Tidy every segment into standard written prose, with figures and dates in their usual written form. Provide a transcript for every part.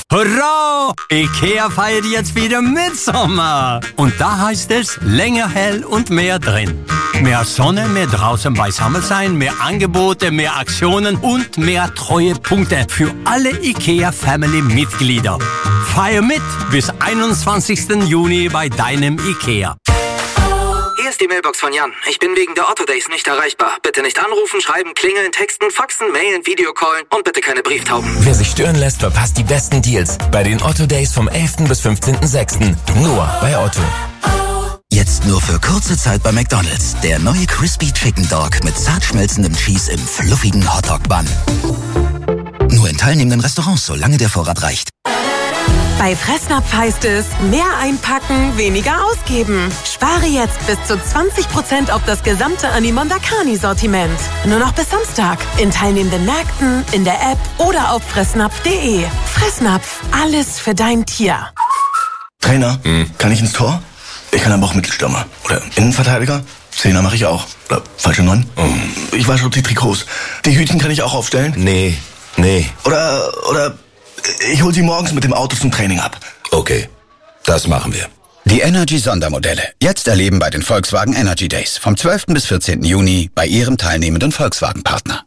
Hurra! IKEA feiert jetzt wieder Mitsommer. Und da heißt es, länger hell und mehr drin. Mehr Sonne, mehr draußen beisammen sein, mehr Angebote, mehr Aktionen und mehr Treuepunkte für alle IKEA-Family-Mitglieder. Feier mit bis 21. Juni bei deinem IKEA. Hier ist die Mailbox von Jan. Ich bin wegen der Otto Days nicht erreichbar. Bitte nicht anrufen, schreiben, klingeln, texten, faxen, mailen, Videocallen und bitte keine Brieftauben. Wer sich stören lässt, verpasst die besten Deals bei den Otto Days vom 11. bis 15.06. Nur bei Otto. Jetzt nur für kurze Zeit bei McDonald's. Der neue Crispy Chicken Dog mit zart schmelzendem Cheese im fluffigen Hotdog-Bun. Nur in teilnehmenden Restaurants, solange der Vorrat reicht. Bei Fressnapf heißt es, mehr einpacken, weniger ausgeben. Spare jetzt bis zu 20% auf das gesamte Animon Dakani-Sortiment. Nur noch bis Samstag. In teilnehmenden Märkten, in der App oder auf fressnapf.de. Fressnapf, alles für dein Tier. Trainer, kann ich ins Tor? Ich kann aber auch Mittelstürmer. Oder Innenverteidiger? Zehner mache ich auch. Oder falsche 9? Ich wasche auch die Trikots. Die Hütchen kann ich auch aufstellen? Nee. Oder ich hol sie morgens mit dem Auto zum Training ab. Okay, das machen wir. Die Energy-Sondermodelle. Jetzt erleben bei den Volkswagen Energy Days. Vom 12. bis 14. Juni bei Ihrem teilnehmenden Volkswagen-Partner.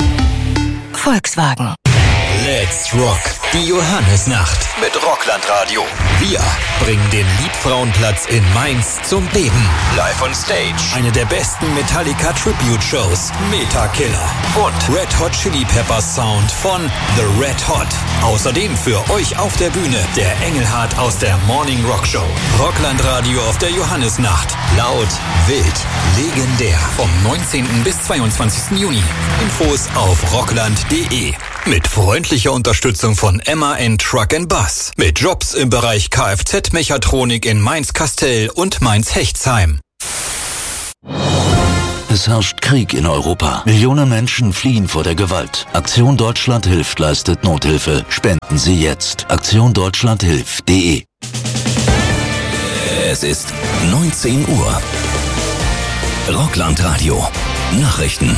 Volkswagen. Let's Rock. Die Johannisnacht mit Rockland-Radio. Wir bringen den Liebfrauenplatz in Mainz zum Beben. Live on Stage. Eine der besten Metallica-Tribute-Shows. Metakiller. Und Red Hot Chili Peppers Sound von The Red Hot. Außerdem für euch auf der Bühne der Engelhardt aus der Morning Rock Show. Rockland-Radio auf der Johannisnacht. Laut, wild, legendär. Vom 19. bis 22. Juni. Infos auf rockland.de. Mit freundlicher Unterstützung von MAN Truck & Bus. Mit Jobs im Bereich Kfz-Mechatronik in Mainz-Kastell und Mainz-Hechtsheim. Es herrscht Krieg in Europa. Millionen Menschen fliehen vor der Gewalt. Aktion Deutschland hilft leistet Nothilfe. Spenden Sie jetzt. aktiondeutschlandhilft.de. Es ist 19 Uhr. Rockland-Radio. Nachrichten.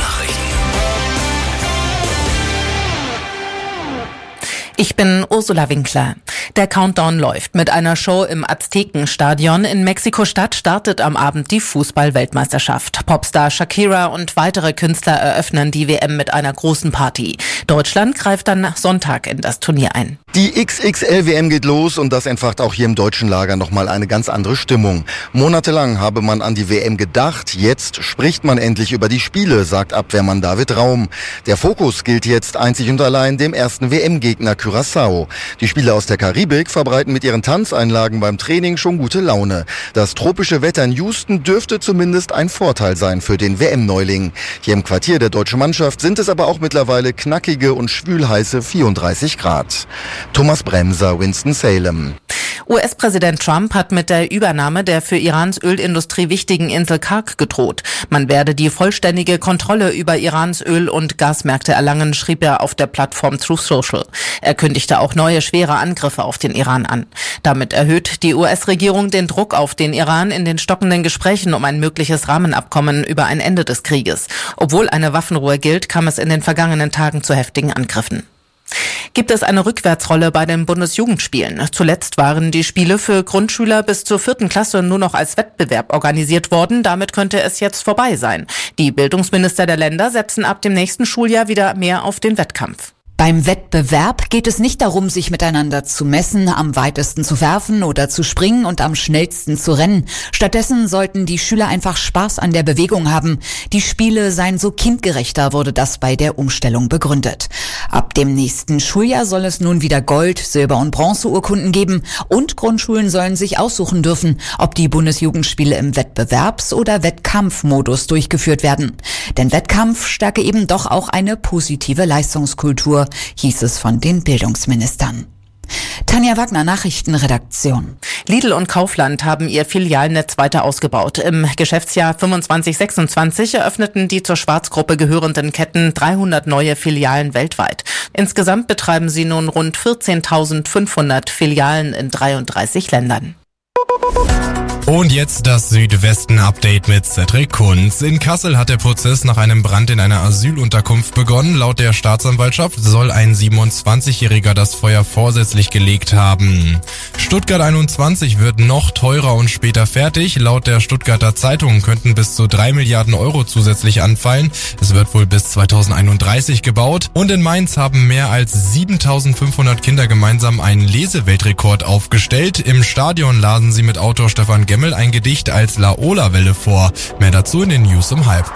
Ich bin Ursula Winkler. Der Countdown läuft. Mit einer Show im Aztekenstadion in Mexiko-Stadt startet am Abend die Fußball-Weltmeisterschaft. Popstar Shakira und weitere Künstler eröffnen die WM mit einer großen Party. Deutschland greift dann Sonntag in das Turnier ein. Die XXL-WM geht los und das entfacht auch hier im deutschen Lager nochmal eine ganz andere Stimmung. Monatelang habe man an die WM gedacht, jetzt spricht man endlich über die Spiele, sagt Abwehrmann David Raum. Der Fokus gilt jetzt einzig und allein dem ersten WM-Gegner Curaçao. Die Spieler aus der Karibik verbreiten mit ihren Tanzeinlagen beim Training schon gute Laune. Das tropische Wetter in Houston dürfte zumindest ein Vorteil sein für den WM-Neuling. Hier im Quartier der deutschen Mannschaft sind es aber auch mittlerweile knackige und schwülheiße 34 Grad. Thomas Bremser, Winston-Salem. US-Präsident Trump hat mit der Übernahme der für Irans Ölindustrie wichtigen Insel Karg gedroht. Man werde die vollständige Kontrolle über Irans Öl- und Gasmärkte erlangen, schrieb er auf der Plattform Truth Social. Er kündigte auch neue schwere Angriffe auf den Iran an. Damit erhöht die US-Regierung den Druck auf den Iran in den stockenden Gesprächen um ein mögliches Rahmenabkommen über ein Ende des Krieges. Obwohl eine Waffenruhe gilt, kam es in den vergangenen Tagen zu heftigen Angriffen. Gibt es eine Rückwärtsrolle bei den Bundesjugendspielen? Zuletzt waren die Spiele für Grundschüler bis zur 4. Klasse nur noch als Wettbewerb organisiert worden. Damit könnte es jetzt vorbei sein. Die Bildungsminister der Länder setzen ab dem nächsten Schuljahr wieder mehr auf den Wettkampf. Beim Wettbewerb geht es nicht darum, sich miteinander zu messen, am weitesten zu werfen oder zu springen und am schnellsten zu rennen. Stattdessen sollten die Schüler einfach Spaß an der Bewegung haben. Die Spiele seien so kindgerechter, wurde das bei der Umstellung begründet. Ab dem nächsten Schuljahr soll es nun wieder Gold-, Silber- und Bronzeurkunden geben und Grundschulen sollen sich aussuchen dürfen, ob die Bundesjugendspiele im Wettbewerbs- oder Wettkampfmodus durchgeführt werden. Denn Wettkampf stärke eben doch auch eine positive Leistungskultur, hieß es von den Bildungsministern. Tanja Wagner, Nachrichtenredaktion. Lidl und Kaufland haben ihr Filialnetz weiter ausgebaut. Im Geschäftsjahr 25/26 eröffneten die zur Schwarzgruppe gehörenden Ketten 300 neue Filialen weltweit. Insgesamt betreiben sie nun rund 14.500 Filialen in 33 Ländern. Und jetzt das Südwesten-Update mit Cedric Kunz. In Kassel hat der Prozess nach einem Brand in einer Asylunterkunft begonnen. Laut der Staatsanwaltschaft soll ein 27-Jähriger das Feuer vorsätzlich gelegt haben. Stuttgart 21 wird noch teurer und später fertig. Laut der Stuttgarter Zeitung könnten bis zu 3 Milliarden Euro zusätzlich anfallen. Es wird wohl bis 2031 gebaut. Und in Mainz haben mehr als 7.500 Kinder gemeinsam einen Leseweltrekord aufgestellt. Im Stadion lasen sie mit Autor Stefan Gemmel ein Gedicht als Laola-Welle vor. Mehr dazu in den News um 12:30.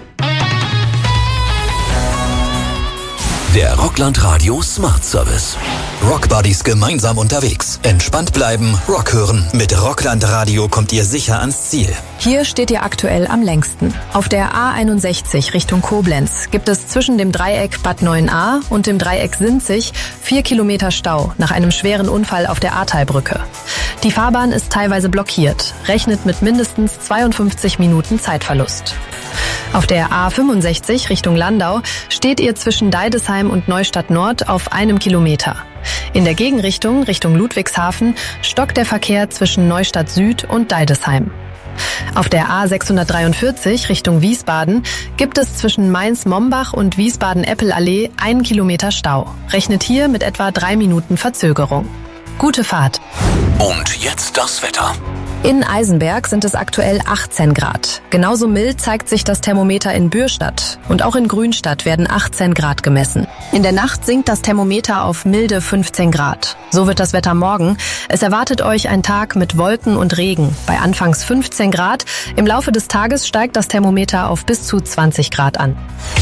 Der Rockland Radio Smart Service. Rockbuddies gemeinsam unterwegs. Entspannt bleiben, Rock hören. Mit Rockland Radio kommt ihr sicher ans Ziel. Hier steht ihr aktuell am längsten. Auf der A61 Richtung Koblenz gibt es zwischen dem Dreieck Bad 9a und dem Dreieck Sinzig 4 Kilometer Stau nach einem schweren Unfall auf der Ahrtalbrücke. Die Fahrbahn ist teilweise blockiert, rechnet mit mindestens 52 Minuten Zeitverlust. Auf der A65 Richtung Landau steht ihr zwischen Deidesheim und Neustadt Nord auf 1 Kilometer. In der Gegenrichtung Richtung Ludwigshafen stockt der Verkehr zwischen Neustadt Süd und Deidesheim. Auf der A643 Richtung Wiesbaden gibt es zwischen Mainz-Mombach und Wiesbaden-Eppelallee 1 Kilometer Stau. Rechnet hier mit etwa 3 Minuten Verzögerung. Gute Fahrt. Und jetzt das Wetter. In Eisenberg sind es aktuell 18 Grad. Genauso mild zeigt sich das Thermometer in Bürstadt. Und auch in Grünstadt werden 18 Grad gemessen. In der Nacht sinkt das Thermometer auf milde 15 Grad. So wird das Wetter morgen. Es erwartet euch ein Tag mit Wolken und Regen. Bei anfangs 15 Grad. Im Laufe des Tages steigt das Thermometer auf bis zu 20 Grad an.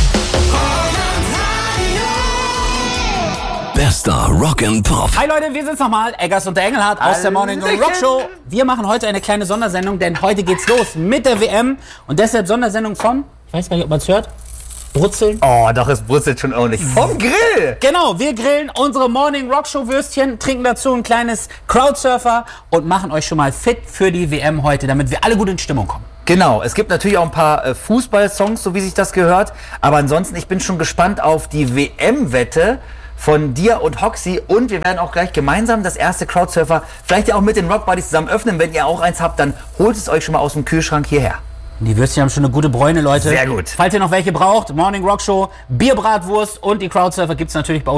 Bester Rock and Pop. Hi Leute, wir sind's nochmal, Eggers und der Engelhardt aus der Morning Rock Show. Wir machen heute eine kleine Sondersendung, denn heute geht's los mit der WM. Und deshalb Sondersendung von, ich weiß gar nicht, ob man's hört, Brutzeln. Oh, doch, es brutzelt schon ordentlich. Vom Grill! Genau, wir grillen unsere Morning Rock Show Würstchen, trinken dazu ein kleines Crowdsurfer und machen euch schon mal fit für die WM heute, damit wir alle gut in Stimmung kommen. Genau, es gibt natürlich auch ein paar Fußballsongs, so wie sich das gehört. Aber ansonsten, ich bin schon gespannt auf die WM-Wette von dir und Hoxie, und wir werden auch gleich gemeinsam das erste Crowdsurfer vielleicht ja auch mit den Rockbuddies zusammen öffnen. Wenn ihr auch eins habt, dann holt es euch schon mal aus dem Kühlschrank hierher. Die Würstchen haben schon eine gute Bräune, Leute. Sehr gut. Falls ihr noch welche braucht, Morning Rock Show, Bierbratwurst und die Crowdsurfer gibt's natürlich bei uns.